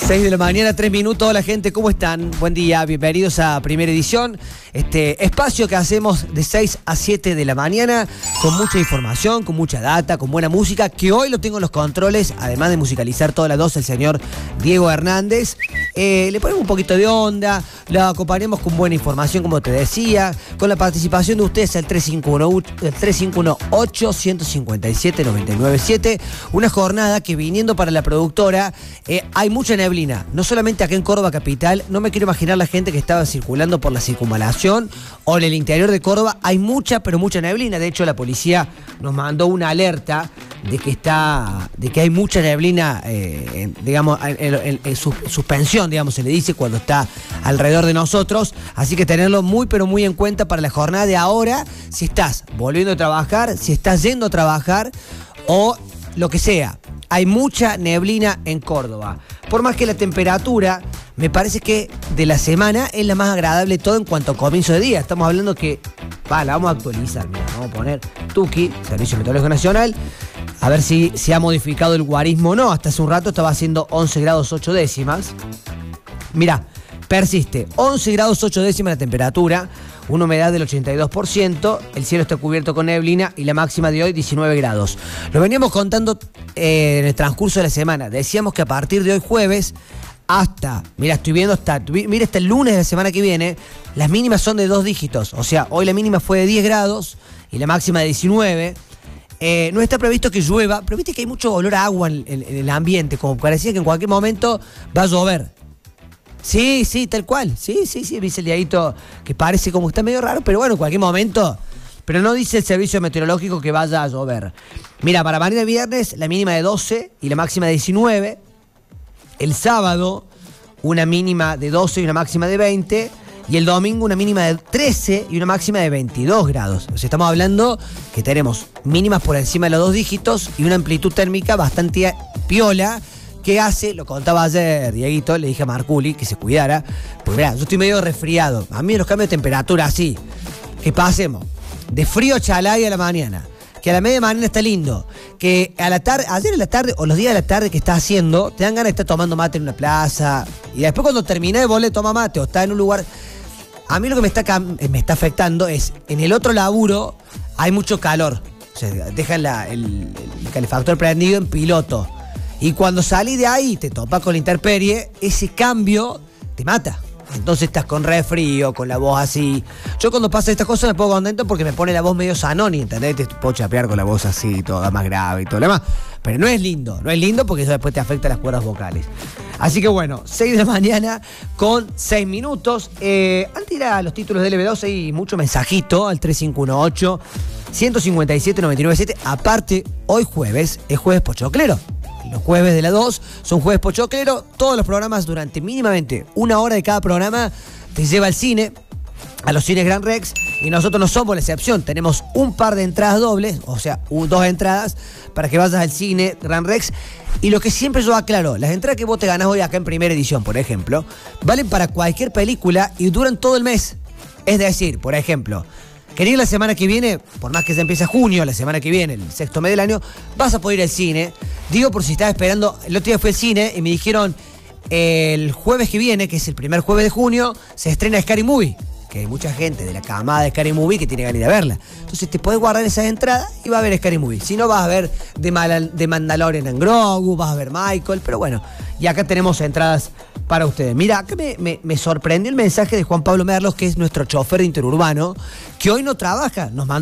6 de la mañana, 3 minutos. Hola gente, ¿cómo están? Buen día, bienvenidos a Primera Edición. Este espacio que hacemos de 6 a 7 de la mañana, con mucha información, con mucha data, con buena música, que hoy lo tengo en los controles, además de musicalizar todas las 12, el señor Diego Hernández. Le ponemos un poquito de onda, lo acompañamos con buena información, como te decía, con la participación de ustedes al 351-857-997. Una jornada que, viniendo para la productora, hay mucha neblina, no solamente acá en Córdoba capital. No me quiero imaginar la gente que estaba circulando por la circunvalación o en el interior de Córdoba. Hay mucha, pero mucha neblina. De hecho, la policía nos mandó una alerta de que hay mucha neblina, digamos, en suspensión, digamos, se le dice cuando está alrededor de nosotros. Así que tenerlo muy, pero muy en cuenta para la jornada de ahora, si estás volviendo a trabajar, si estás yendo a trabajar o lo que sea. Hay mucha neblina en Córdoba. Por más que la temperatura, me parece que de la semana es la más agradable todo en cuanto a comienzo de día. Estamos hablando que, la vamos a actualizar, mira, vamos a poner Tuki, Servicio Meteorológico Nacional, a ver si se ha modificado el guarismo o no. Hasta hace un rato estaba haciendo 11 grados 8 décimas. Mirá, persiste, 11 grados 8 décimas la temperatura, una humedad del 82%, el cielo está cubierto con neblina y la máxima de hoy 19 grados. Lo veníamos contando en el transcurso de la semana. Decíamos que a partir de hoy jueves hasta, hasta el lunes de la semana que viene, las mínimas son de 2 dígitos. O sea, hoy la mínima fue de 10 grados y la máxima de 19. No está previsto que llueva, pero viste que hay mucho olor a agua en el ambiente, como parecía que en cualquier momento va a llover. Sí, tal cual. Sí, dice el diadito que parece como que está medio raro, pero bueno, en cualquier momento. Pero no dice el servicio meteorológico que vaya a llover. Mira, para mañana viernes, la mínima de 12 y la máxima de 19. El sábado, una mínima de 12 y una máxima de 20. Y el domingo, una mínima de 13 y una máxima de 22 grados. O sea, estamos hablando que tenemos mínimas por encima de los 2 dígitos y una amplitud térmica bastante piola. ¿Qué hace? Lo contaba ayer Dieguito, le dije a Marculi que se cuidara. Pues mirá, yo estoy medio resfriado. A mí los cambios de temperatura así, que pasemos de frío a chalay a la mañana, que a la media mañana está lindo, que a la tarde, ayer en la tarde o los días de la tarde que estás haciendo, te dan ganas de estar tomando mate en una plaza, y después cuando terminás vos le tomás mate o estás en un lugar. A mí lo que me está afectando es, en el otro laburo hay mucho calor. O sea, dejan el calefactor prendido en piloto. Y cuando salís de ahí, te topas con la intemperie, ese cambio te mata. Entonces estás con resfrío, con la voz así. Yo cuando pasa estas cosas me pongo contento porque me pone la voz medio sanoni, ¿entendés? Te puedo chapear con la voz así, toda más grave y todo lo demás. Pero no es lindo porque eso después te afecta las cuerdas vocales. Así que bueno, 6 de la mañana con 6 minutos. Antes de ir a los títulos del LB2 hay mucho mensajito al 3518-157-997. Aparte, hoy jueves es jueves pochoclero. Los jueves de las 2 son jueves pochoclero. Todos los programas durante mínimamente una hora de cada programa te lleva al cine, a los cines Gran Rex, y nosotros no somos la excepción. Tenemos un par de entradas dobles, o sea, 2 entradas para que vayas al cine Gran Rex. Y lo que siempre yo aclaro, las entradas que vos te ganás hoy acá en Primera Edición, por ejemplo, valen para cualquier película y duran todo el mes. Es decir, por ejemplo, querés ir la semana que viene, por más que se empiece junio, la semana que viene, el sexto mes del año, vas a poder ir al cine. Digo por si estás esperando, el otro día fui al cine y me dijeron, el jueves que viene, que es el primer jueves de junio, se estrena Scary Movie, que hay mucha gente de la camada de Scary Movie que tiene ganas de verla. Entonces te podés guardar esas entradas y vas a ver Scary Movie. Si no, vas a ver de Mandalorian en Grogu, vas a ver Michael, pero bueno, y acá tenemos entradas para ustedes. Mira, acá me sorprendió el mensaje de Juan Pablo Merlos, que es nuestro chofer de interurbano, que hoy no trabaja, nos mandó